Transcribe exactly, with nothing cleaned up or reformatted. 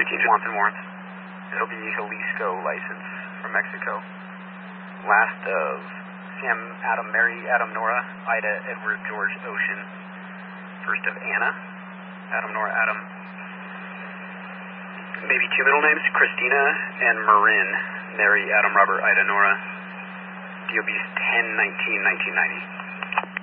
eighteen Swanson warrants. It'll be Jalisco license from Mexico. Last of Sam, Adam, Mary, Adam, Nora, Ida, Edward, George, Ocean. First of Anna, Adam, Nora, Adam. Maybe two middle names, Christina and Marin. Mary, Adam, Robert, Ida, Nora. D O B's ten nineteen nineteen ninety.